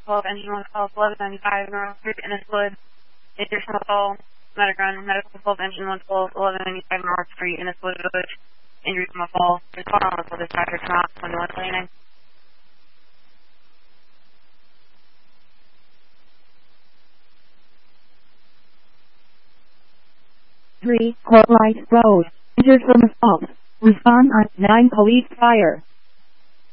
12, engine 1 call, 1195 North Street, Inniswood. Injured from a fall, Metaground, medical 12, engine 112, 1195 North Street, Inniswood Village. Injury from a fall. Respond on local dispatcher, turn off, 2129. 3, Courtlight Road. Injured from assault. Respond on 9 police fire.